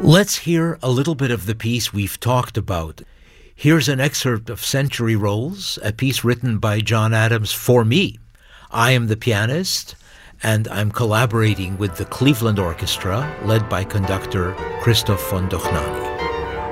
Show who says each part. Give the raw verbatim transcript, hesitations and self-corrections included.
Speaker 1: Let's hear a little bit of the piece we've talked about. Here's an excerpt of Century Rolls, a piece written by John Adams for me. I am the pianist, and I'm collaborating with the Cleveland Orchestra, led by conductor Christoph von Dohnanyi.